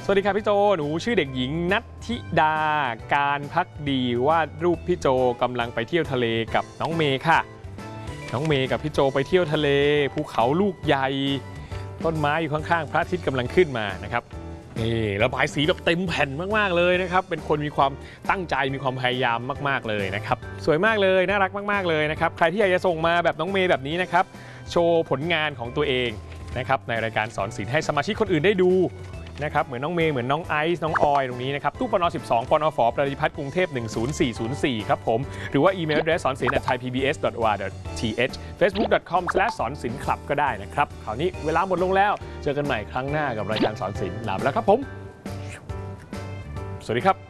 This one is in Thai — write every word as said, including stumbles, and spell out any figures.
สวัสดีครับพี่โจหนูชื่อเด็กหญิงนัทธิดาการพักดีวาดรูปพี่โจกำลังไปเที่ยวทะเลกับน้องเมย์ค่ะน้องเมย์กับพี่โจไปเที่ยวทะเลภูเขาลูกใหญ่ต้นไม้อยู่ข้างๆพระอาทิตย์กำลังขึ้นมานะครับนี่ระบายสีแบบเต็มแผ่นมากๆเลยนะครับเป็นคนมีความตั้งใจมีความพยายามมากๆเลยนะครับสวยมากเลยน่ารักมากๆเลยนะครับใครที่อยากจะส่งมาแบบน้องเมย์แบบนี้นะครับโชว์ผลงานของตัวเองนะครับในรายการสอนศิลป์ให้สมาชิกคนอื่นได้ดูนะครับเหมือนน้องเมย์เหมือนน้องไอซ์น้องออยตรงนี้นะครับตู้ปนสิบสองปนฝปฏิพัฒน์กรุงเทพหนึ่งศูนย์สี่ศูนย์สี่ครับผมหรือว่าอีเมล address สอนศิลป์ at ไทยพีบีเอส ดอท โอ อาร์ ดอท ที เอช เฟซบุ๊ก ดอท คอม สแลช สอนศิลป์คลับก็ได้นะครับคราวนี้เวลาหมดลงแล้วเจอกันใหม่ครั้งหน้ากับรายการสอนศิลป์ลาไปแล้วครับผมสวัสดีครับ